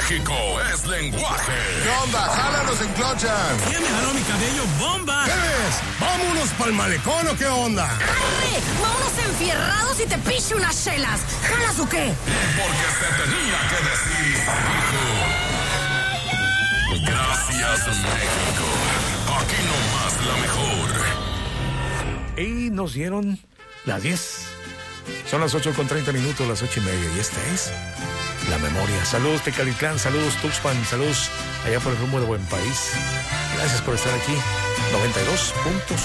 México es lenguaje. ¿Qué onda? ¡Jálanos en Clochan! ¿Quién me jaló mi cabello? ¡Bomba! ¿Qué ves? ¿Vámonos pa'l malecón o qué onda? ¡Arre! ¡Vámonos enfierrados y te piche unas chelas! ¿Jalas o qué? Porque se tenía que decir, hijo. Gracias, México. Aquí nomás la mejor. Y nos dieron las 10. Son las 8:30, las 8:30. Y esta es La Memoria. Saludos Tecalitlán, saludos Tuxpan, saludos allá por el rumbo de Buen País. Gracias por estar aquí. 92.5.